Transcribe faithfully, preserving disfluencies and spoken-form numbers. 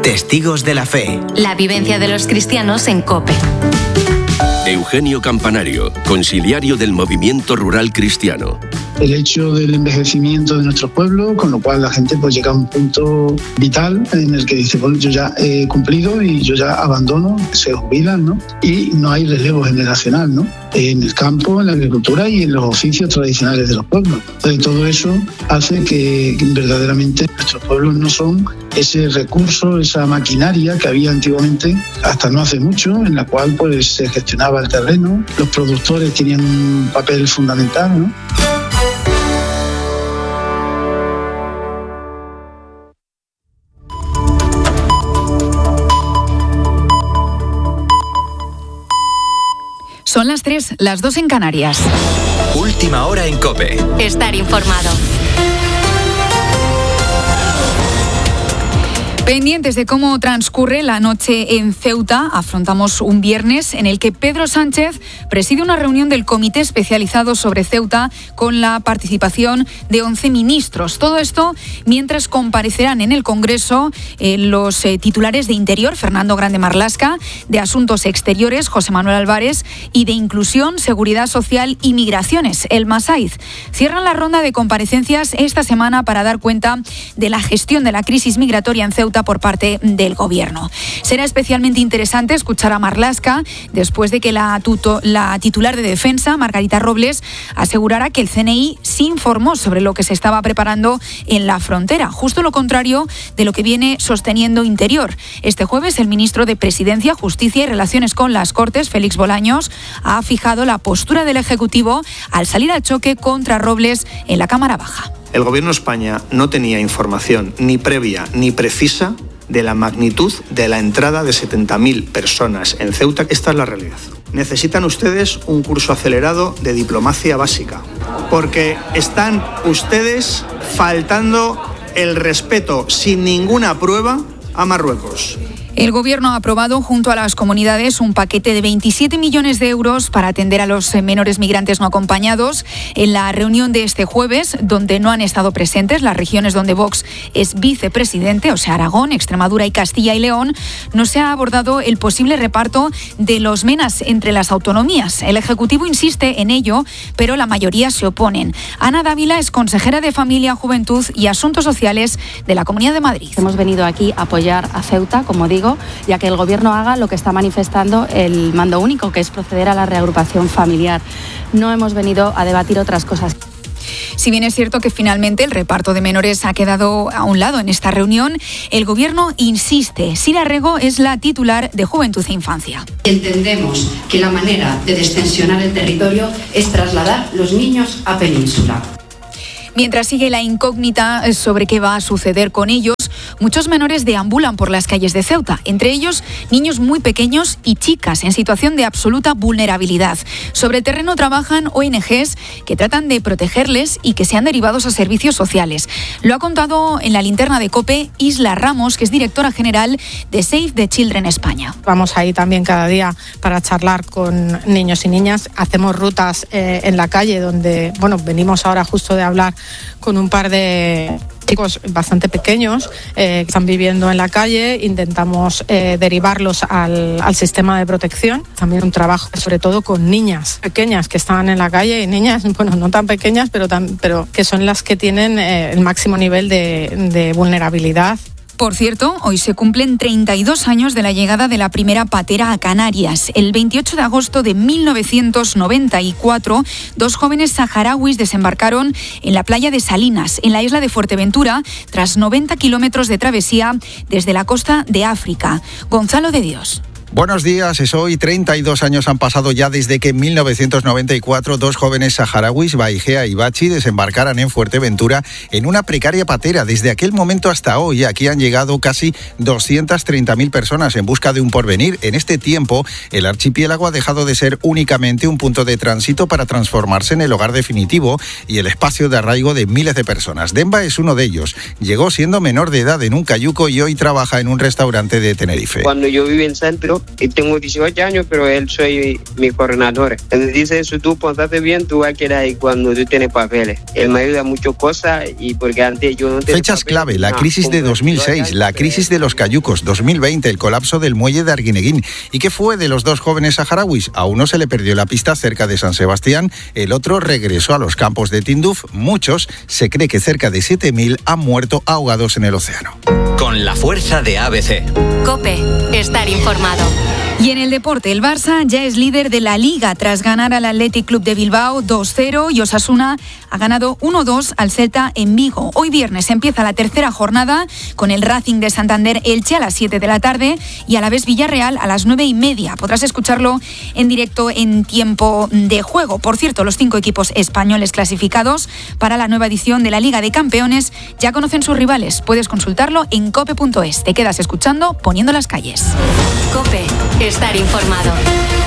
Testigos de la Fe. La vivencia de los cristianos en COPE. Eugenio Campanario, conciliario del Movimiento Rural Cristiano. El hecho del envejecimiento de nuestro pueblo, con lo cual la gente pues llega a un punto vital en el que dice, bueno, yo ya he cumplido y yo ya abandono, se jubilan, ¿no? Y no hay relevo generacional, ¿no? En el campo, en la agricultura y en los oficios tradicionales de los pueblos. Entonces, todo eso hace que verdaderamente nuestros pueblos no son ese recurso, esa maquinaria que había antiguamente, hasta no hace mucho, en la cual pues se gestionaba el terreno, los productores tenían un papel fundamental, ¿no? Son las tres, las dos en Canarias. Última hora en COPE. Estar informado. Pendientes de cómo transcurre la noche en Ceuta, afrontamos un viernes en el que Pedro Sánchez preside una reunión del Comité Especializado sobre Ceuta con la participación de once ministros. Todo esto mientras comparecerán en el Congreso eh, los eh, titulares de Interior, Fernando Grande Marlaska, de Asuntos Exteriores, José Manuel Álvarez, y de Inclusión, Seguridad Social y Migraciones, el Masaiz. Cierran la ronda de comparecencias esta semana para dar cuenta de la gestión de la crisis migratoria en Ceuta por parte del Gobierno. Será especialmente interesante escuchar a Marlaska después de que la, tuto, la titular de Defensa, Margarita Robles, asegurara que el C N I sí informó sobre lo que se estaba preparando en la frontera, justo lo contrario de lo que viene sosteniendo Interior. Este jueves, el ministro de Presidencia, Justicia y Relaciones con las Cortes, Félix Bolaños, ha fijado la postura del Ejecutivo al salir al choque contra Robles en la Cámara Baja. El Gobierno de España no tenía información ni previa ni precisa de la magnitud de la entrada de setenta mil personas en Ceuta. Esta es la realidad. Necesitan ustedes un curso acelerado de diplomacia básica, porque están ustedes faltando el respeto sin ninguna prueba a Marruecos. El Gobierno ha aprobado junto a las comunidades un paquete de veintisiete millones de euros para atender a los menores migrantes no acompañados. En la reunión de este jueves, donde no han estado presentes las regiones donde Vox es vicepresidente, o sea, Aragón, Extremadura y Castilla y León, no se ha abordado el posible reparto de los MENAs entre las autonomías. El Ejecutivo insiste en ello, pero la mayoría se oponen. Ana Dávila es consejera de Familia, Juventud y Asuntos Sociales de la Comunidad de Madrid. Hemos venido aquí a apoyar a Ceuta, como digo, ya que el Gobierno haga lo que está manifestando el mando único, que es proceder a la reagrupación familiar. No hemos venido a debatir otras cosas. Si bien es cierto que finalmente el reparto de menores ha quedado a un lado en esta reunión, el Gobierno insiste. Sira Rego es la titular de Juventud e Infancia. Entendemos que la manera de destensionar el territorio es trasladar los niños a península. Mientras sigue la incógnita sobre qué va a suceder con ellos, muchos menores deambulan por las calles de Ceuta, entre ellos niños muy pequeños y chicas en situación de absoluta vulnerabilidad. Sobre el terreno trabajan O N Ges que tratan de protegerles y que sean derivados a servicios sociales. Lo ha contado en la linterna de COPE Isla Ramos, que es directora general de Save the Children España. Vamos ahí también cada día para charlar con niños y niñas. Hacemos rutas eh, en la calle donde, bueno, venimos ahora justo de hablar con un par de chicos bastante pequeños eh, que están viviendo en la calle. Intentamos eh, derivarlos al, al sistema de protección. También un trabajo sobre todo con niñas pequeñas que están en la calle y niñas, bueno, no tan pequeñas, pero, tan, pero que son las que tienen eh, el máximo nivel de, de vulnerabilidad. Por cierto, hoy se cumplen treinta y dos años de la llegada de la primera patera a Canarias. El veintiocho de agosto de mil novecientos noventa y cuatro, dos jóvenes saharauis desembarcaron en la playa de Salinas, en la isla de Fuerteventura, tras noventa kilómetros de travesía desde la costa de África. Gonzalo de Dios. Buenos días, es hoy. treinta y dos años han pasado ya desde que en mil novecientos noventa y cuatro dos jóvenes saharauis, Baigea y Bachi, desembarcaran en Fuerteventura en una precaria patera. Desde aquel momento hasta hoy, aquí han llegado casi doscientas treinta mil personas en busca de un porvenir. En este tiempo, el archipiélago ha dejado de ser únicamente un punto de tránsito para transformarse en el hogar definitivo y el espacio de arraigo de miles de personas. Demba es uno de ellos. Llegó siendo menor de edad en un cayuco y hoy trabaja en un restaurante de Tenerife. Cuando yo viví en centro, y tengo dieciocho años, pero él soy mi coordinador. Él dice, si tú portaste bien, tú vas a quedar ahí cuando tú tienes papeles. Él me ayuda muchas cosas y porque antes yo no tenía Fechas papeles, clave, la no, crisis de dos mil seis, la crisis de los cayucos, dos mil veinte, el colapso del muelle de Arguineguín. ¿Y qué fue de los dos jóvenes saharauis? A uno se le perdió la pista cerca de San Sebastián, el otro regresó a los campos de Tinduf. Muchos, se cree que cerca de siete mil han muerto ahogados en el océano. Con la fuerza de A B C. COPE. Estar informado. Y en el deporte, el Barça ya es líder de la Liga tras ganar al Athletic Club de Bilbao dos cero y Osasuna ha ganado uno dos al Celta en Vigo. Hoy viernes empieza la tercera jornada con el Racing de Santander Elche a las siete de la tarde y a la vez Villarreal a las nueve y media. Podrás escucharlo en directo en tiempo de juego. Por cierto, los cinco equipos españoles clasificados para la nueva edición de la Liga de Campeones ya conocen sus rivales. Puedes consultarlo en cope punto es. Te quedas escuchando Poniendo las calles. COPE. Estar informado.